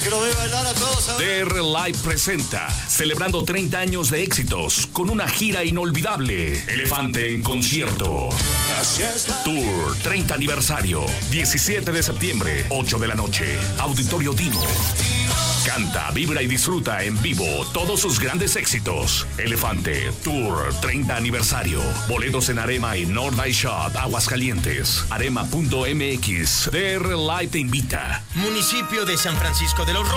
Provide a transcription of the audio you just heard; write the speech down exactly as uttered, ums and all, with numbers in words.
Quiero ver bailar a todos. ¿sabes? D R Live presenta, celebrando treinta años de éxitos, con una gira inolvidable. Elefante en concierto. Tour treinta aniversario. diecisiete de septiembre, ocho de la noche. Auditorio Dino. Canta, vibra y disfruta en vivo todos sus grandes éxitos. Elefante Tour treinta aniversario. Boletos en Arema y North Eye Shop, Aguascalientes. Arema punto M X. D R Live te invita. Municipio de San Francisco de los Rodos.